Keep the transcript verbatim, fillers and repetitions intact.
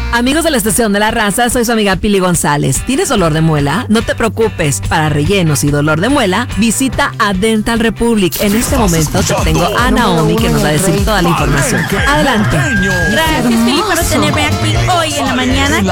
Amigos de la Estación de la Raza, soy su amiga Pili González. ¿Tienes dolor de muela? No te preocupes. Para rellenos y dolor de muela, visita a Dental Republic. En este momento te tengo a Naomi que nos va a decir toda la información. Adelante. Gracias, Pili, por tenerme aquí hoy en la mañana.